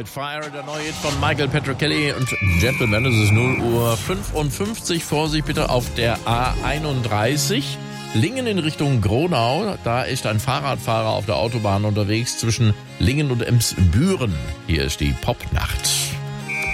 Wildfire, der neue Hit von Michael Petrocelli und Gentleman. Es ist 0:55 Uhr. Vorsicht bitte auf der A31. Lingen in Richtung Gronau. Da ist ein Fahrradfahrer auf der Autobahn unterwegs zwischen Lingen und Emsbüren. Hier ist die Popnacht.